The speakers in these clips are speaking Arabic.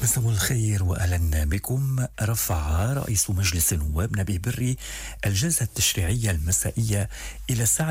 مساء الخير وأهلا بكم. رفع رئيس مجلس النواب نبيه بري الجلسة التشريعية المسائية إلى الساعة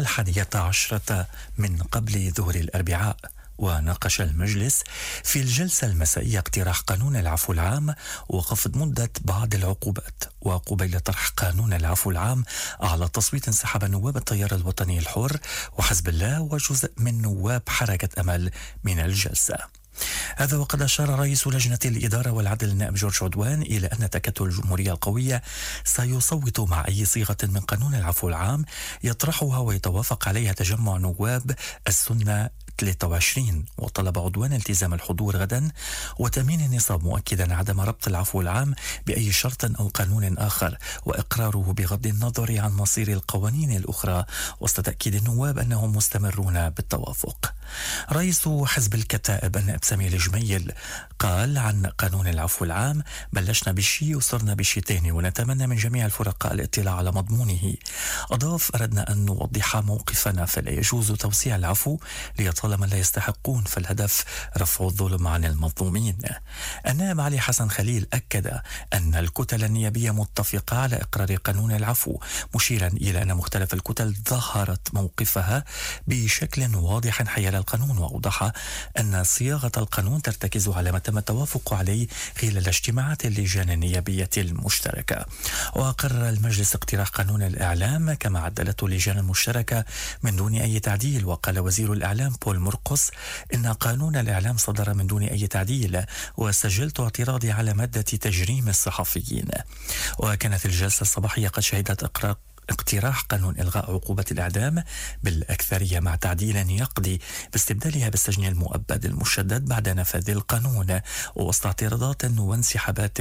11 من قبل ظهر الأربعاء، وناقش المجلس في الجلسة المسائية اقتراح قانون العفو العام وخفض مدة بعض العقوبات. وقبيل طرح قانون العفو العام على تصويت انسحب نواب التيار الوطني الحر وحزب الله وجزء من نواب حركة أمل من الجلسة. هذا وقد أشار رئيس لجنة الإدارة والعدل النائب جورج عدوان إلى أن تكتل الجمهورية القوية سيصوت مع أي صيغة من قانون العفو العام يطرحها ويتوافق عليها تجمع نواب السنة 23، وطلب عدوان التزام الحضور غدا وتأمين النصاب، مؤكدا عدم ربط العفو العام بأي شرط أو قانون آخر وإقراره بغض النظر عن مصير القوانين الأخرى، وسط تأكيد النواب أنهم مستمرون بالتوافق. رئيس حزب الكتائب النائب سمير الجميل قال عن قانون العفو العام: بلشنا بالشي وصرنا بالشيتين ونتمنى من جميع الفرقاء الاطلاع على مضمونه. أضاف: أردنا أن نوضح موقفنا، فلا يجوز توسيع العفو ليطال من لا يستحقون، فالهدف رفع الظلم عن المظلومين. النائب علي حسن خليل أكد أن الكتل النيابية متفقة على إقرار قانون العفو، مشيرا إلى أن مختلف الكتل ظهرت موقفها بشكل واضح حيال القانون، وأوضح أن صياغة القانون ترتكز على ما تم التوافق عليه خلال اجتماعات اللجان النيابية المشتركة. وقرر المجلس اقتراح قانون الإعلام كما عدلته اللجان المشتركة من دون أي تعديل. وقال وزير الإعلام بول مرقص إن قانون الإعلام صدر من دون أي تعديل، وسجلت اعتراضي على مادة تجريم الصحفيين. وكانت الجلسة الصباحية قد شهدت اقتراح قانون إلغاء عقوبة الإعدام بالأكثرية مع تعديل يقضي باستبدالها بالسجن المؤبد المشدد بعد نفاذ القانون، ووسط اعتراضات وانسحابات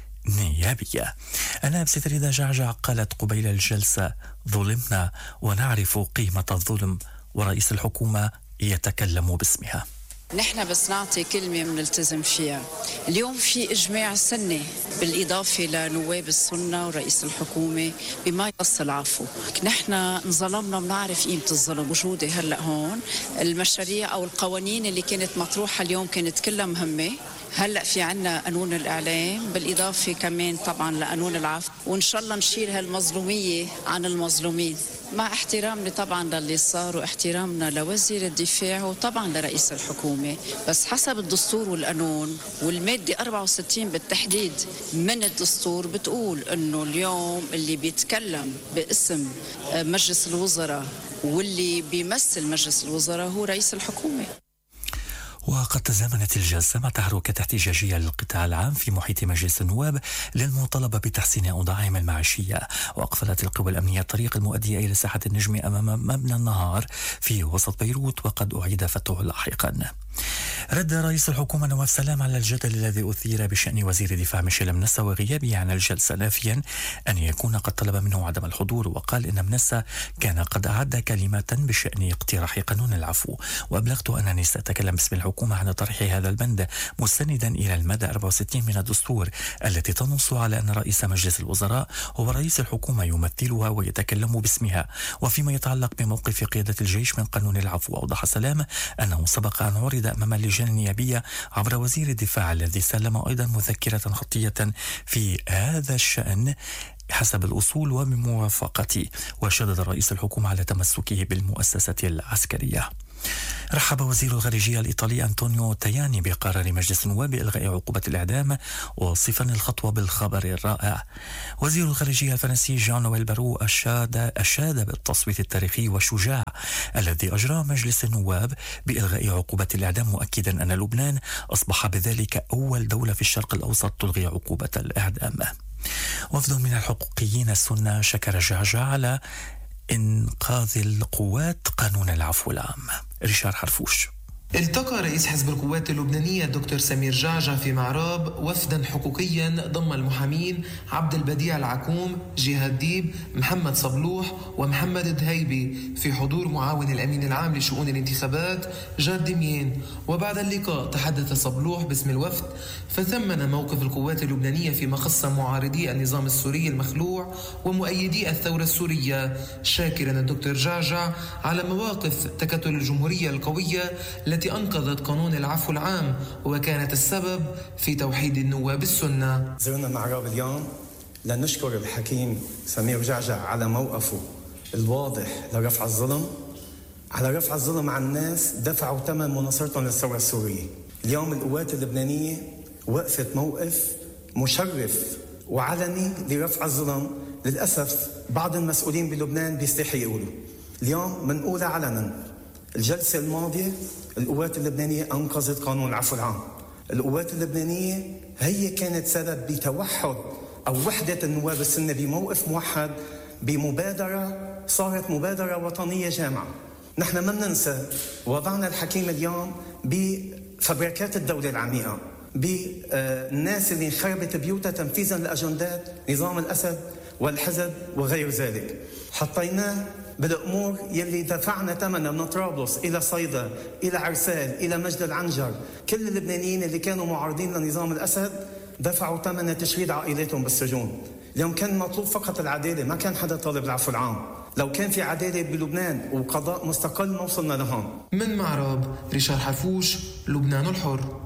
نيابية. النائب ستريدة جعجع قالت قبيل الجلسة: ظلمنا ونعرف قيمة الظلم، ورئيس الحكومة يتكلم باسمها. نحن بس نعطي كلمة منلتزم فيها. اليوم في إجماع سنة بالإضافة لنواب السنة ورئيس الحكومة بما يخص العفو. نحن انظلمنا، بنعرف قيمة الظلم موجودة هلأ هون. المشاريع أو القوانين اللي كانت مطروحة اليوم كانت كلها مهمة. هلأ في عنا قانون الإعلام بالإضافة كمان طبعا لقانون العفو، وإن شاء الله نشيل هالمظلومية عن المظلومين، مع احترامنا طبعا للي صار واحترامنا لوزير الدفاع وطبعا لرئيس الحكومة. بس حسب الدستور والقانون والمادة 64 بالتحديد من الدستور بتقول انه اليوم اللي بيتكلم باسم مجلس الوزراء واللي بيمثل مجلس الوزراء هو رئيس الحكومة. وقد تزامنت الجلسة مع تحركات احتجاجية للقطاع العام في محيط مجلس النواب للمطالبة بتحسين أوضاعهم المعيشية، وأقفلت القوى الأمنية الطريق المؤدي إلى ساحة النجم أمام مبنى النهار في وسط بيروت، وقد أعيد فتحه لاحقا. رد رئيس الحكومة نواف سلام على الجدل الذي أثير بشأن وزير الدفاع ميشيل منسا وغيابه عن الجلسة، نافيا أن يكون قد طلب منه عدم الحضور، وقال إن منسا كان قد أعد كلمة بشأن اقتراح قانون العفو، وأبلغت أنني سأتكلم باسم الحكومة عن طرح هذا البند مستندا إلى المادة 64 من الدستور التي تنص على أن رئيس مجلس الوزراء هو رئيس الحكومة يمثلها ويتكلم باسمها. وفيما يتعلق بموقف قيادة الجيش من قانون العفو، أوضح سلام أنه سبق أن عرض أمام اللجان النيابية عبر وزير الدفاع الذي سلم أيضا مذكرة خطية في هذا الشأن حسب الأصول وبموافقته، وشدد رئيس الحكومة على تمسكه بالمؤسسة العسكرية. رحب وزير الخارجية الإيطالي أنطونيو تاياني بقرار مجلس النواب بإلغاء عقوبة الإعدام، وصفا الخطوة بالخبر الرائع. وزير الخارجية الفرنسي جان نويل بارو أشاد بالتصويت التاريخي والشجاع الذي أجراه مجلس النواب بإلغاء عقوبة الإعدام، مؤكدا أن لبنان أصبح بذلك أول دولة في الشرق الأوسط تلغي عقوبة الإعدام. وفد من الحقوقيين السنة شكر جعجع على إنقاذ القوات قانون العفو العام. ريشار حرفوش. التقى رئيس حزب القوات اللبنانية الدكتور سمير جعجع في معراب وفدا حقوقيا ضم المحامين عبد البديع العكوم، جهاد ديب، محمد صبلوح ومحمد دهيبي في حضور معاون الأمين العام لشؤون الانتخابات جاد دميان. وبعد اللقاء تحدث صبلوح باسم الوفد فثمن موقف القوات اللبنانية فيما خص معارضي النظام السوري المخلوع ومؤيدي الثورة السورية، شاكرا الدكتور جعجع على مواقف تكتل الجمهورية القوية والتي أنقذت قانون العفو العام وكانت السبب في توحيد النواب السنة. زرنا معراب اليوم لنشكر الحكيم سمير جعجع على موقفه الواضح لرفع الظلم، على رفع الظلم عن الناس دفعوا ثمن مناصرتهم للثورة السورية. اليوم القوات اللبنانية وقفت موقف مشرف وعلني لرفع الظلم. للأسف بعض المسؤولين بلبنان بيستحي يقولوا. اليوم منقولها علنا. الجلسة الماضية القوات اللبنانية أنقذت قانون العفو العام. القوات اللبنانية هي كانت سبب بتوحد أو وحدة النواب السنة بموقف موحد، بمبادرة صارت مبادرة وطنية جامعة. نحن ما بننسى وضعنا الحكيم اليوم بفبركات الدولة العميقة، بالناس اللي انخربت بيوتها تنفيذا لأجندات نظام الأسد والحزب وغير ذلك. حطيناه بالأمور يلي دفعنا ثمنها من طرابلس إلى صيدا إلى عرسال إلى مجد العنجر. كل اللبنانيين اللي كانوا معارضين لنظام الأسد دفعوا ثمن تشريد عائلاتهم بالسجون. اليوم كان مطلوب فقط العدالة، ما كان حدا طالب العفو العام. لو كان في عدالة بلبنان وقضاء مستقل ما وصلنا لهون. من معراب ريشار حفوش، لبنان الحر.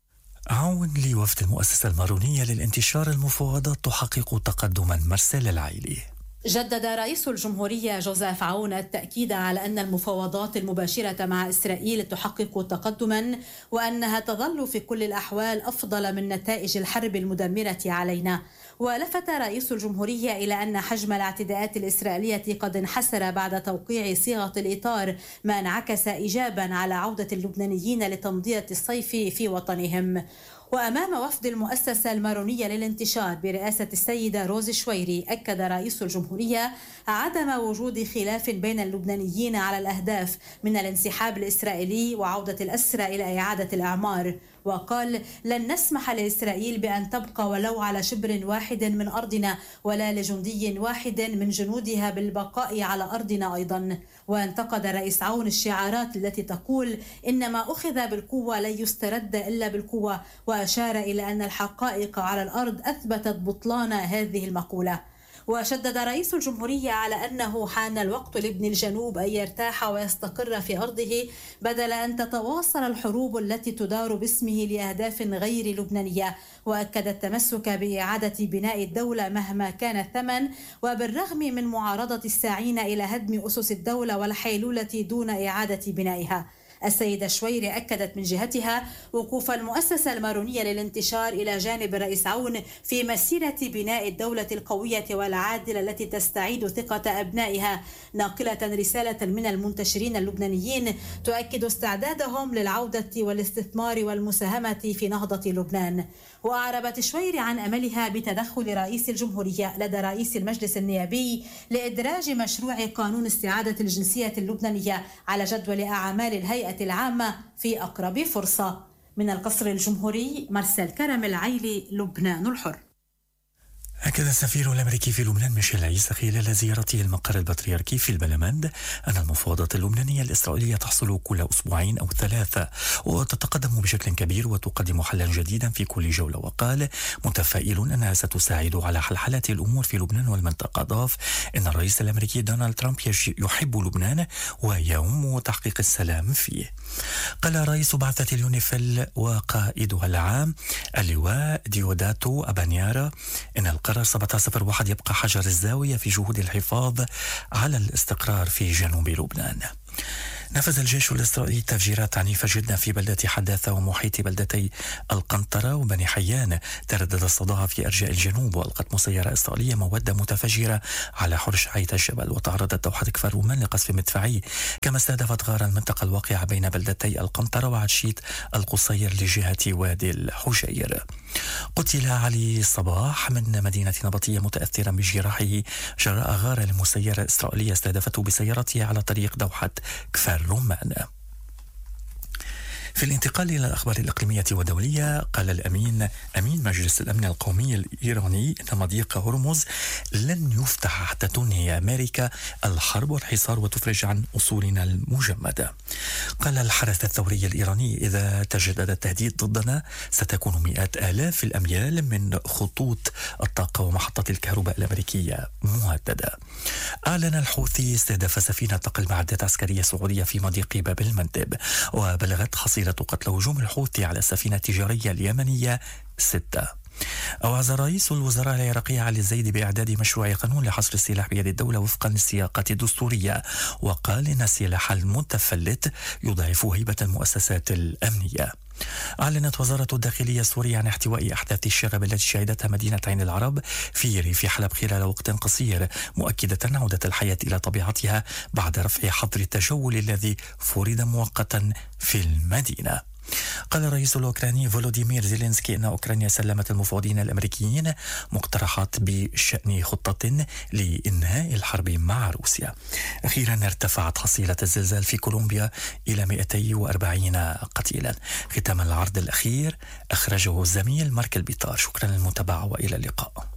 عون لوفد المؤسسة المارونية للانتشار المفاوضات تحقق تقدما. مرسل العيلي. جدد رئيس الجمهورية جوزيف عون التأكيد على أن المفاوضات المباشرة مع إسرائيل تحقق تقدما، وأنها تظل في كل الأحوال أفضل من نتائج الحرب المدمرة علينا. ولفت رئيس الجمهورية إلى أن حجم الاعتداءات الإسرائيلية قد انحسر بعد توقيع صيغة الإطار، ما انعكس إيجابا على عودة اللبنانيين لتمضية الصيف في وطنهم. وأمام وفد المؤسسة المارونية للانتشار برئاسة السيدة روز شويري، أكد رئيس الجمهورية عدم وجود خلاف بين اللبنانيين على الأهداف من الانسحاب الإسرائيلي وعودة الأسرى إلى إعادة الأعمار. وقال: لن نسمح لإسرائيل بأن تبقى ولو على شبر واحد من أرضنا، ولا لجندي واحد من جنودها بالبقاء على أرضنا أيضا. وانتقد رئيس عون الشعارات التي تقول إن ما أخذ بالقوة لن يسترد إلا بالقوة، وأشار إلى أن الحقائق على الأرض أثبتت بطلان هذه المقولة. وشدد رئيس الجمهورية على أنه حان الوقت لابن الجنوب أن يرتاح ويستقر في أرضه، بدل أن تتواصل الحروب التي تدار باسمه لأهداف غير لبنانية. وأكد التمسك بإعادة بناء الدولة مهما كان الثمن، وبالرغم من معارضة الساعين إلى هدم أسس الدولة والحيلولة دون إعادة بنائها. السيدة شويري أكدت من جهتها وقوف المؤسسة المارونية للانتشار إلى جانب الرئيس عون في مسيرة بناء الدولة القوية والعادلة التي تستعيد ثقة أبنائها، ناقلة رسالة من المنتشرين اللبنانيين تؤكد استعدادهم للعودة والاستثمار والمساهمة في نهضة لبنان. وأعربت شويري عن أملها بتدخل رئيس الجمهورية لدى رئيس المجلس النيابي لإدراج مشروع قانون استعادة الجنسية اللبنانية على جدول أعمال الهيئة العامة في أقرب فرصة. من القصر الجمهوري، مرسل كرم العيلي، لبنان الحر. أكد السفير الأمريكي في لبنان ميشيل عيسى خلال زيارته المقر البطريركي في البلمند أن المفاوضات اللبنانية الإسرائيلية تحصل كل أسبوعين أو ثلاثة، وتتقدم بشكل كبير وتقدم حلا جديدا في كل جولة. وقال متفائل أنها ستساعد على حلحلة الأمور في لبنان والمنطقة. أضاف أن الرئيس الأمريكي دونالد ترامب يحب لبنان ويهم تحقيق السلام فيه. قال رئيس بعثة اليونيفيل وقائدها العام اللواء ديوداتو أبانيارا إن القرار 1701 يبقى حجر الزاوية في جهود الحفاظ على الاستقرار في جنوب لبنان. نفذ الجيش الإسرائيلي تفجيرات عنيفة جدا في بلدة حداثة ومحيط بلدتي القنطرة وبني حيان. تردد صداها في أرجاء الجنوب، وألقت مسيرة إسرائيلية مواد متفجرة على حرش عيت الجبل، وتعرضت دوحة كفر رومان لقصف مدفعي، كما استهدفت غار المنطقة الواقعة بين بلدتي القنطرة وعشيت القصير لجهة وادي الحجير. قتل علي صباح من مدينة نبطية متأثرا بجراحه جراء غارة لمسيرة إسرائيلية استهدفته بسيارته على طريق دوحة كفر رومان. في الانتقال إلى الأخبار الإقليمية والدولية، قال أمين مجلس الأمن القومي الإيراني إن مضيق هرمز لن يفتح حتى تنهي أمريكا الحرب والحصار وتفرج عن أصولنا المجمدة. قال الحرس الثوري الإيراني: إذا تجدد التهديد ضدنا ستكون مئات آلاف الأميال من خطوط الطاقة ومحطات الكهرباء الأمريكية مهددة. أعلن الحوثي استهداف سفينة تقل معدات عسكرية سعودية في مضيق باب المندب، وبلغت حصيلة قتلى هجوم الحوثي على السفينة التجارية اليمنية 6. أوعز رئيس الوزراء العراقي علي الزيدي بإعداد مشروع قانون لحصر السلاح بيد الدولة وفقا للسياقات الدستورية، وقال إن السلاح المتفلت يضعف هيبة المؤسسات الأمنية. أعلنت وزارة الداخلية السورية عن احتواء أحداث الشغب التي شهدتها مدينة عين العرب في ريف حلب خلال وقت قصير، مؤكدة عودة الحياة إلى طبيعتها بعد رفع حظر التجول الذي فرض مؤقتا في المدينة. قال الرئيس الأوكراني فولوديمير زيلينسكي أن أوكرانيا سلمت المفوضين الأمريكيين مقترحات بشأن خطة لإنهاء الحرب مع روسيا. أخيرا ارتفعت حصيلة الزلزال في كولومبيا إلى 240 قتيلا. ختام العرض الأخير أخرجه الزميل مارك البيطار. شكرا للمتابعة وإلى اللقاء.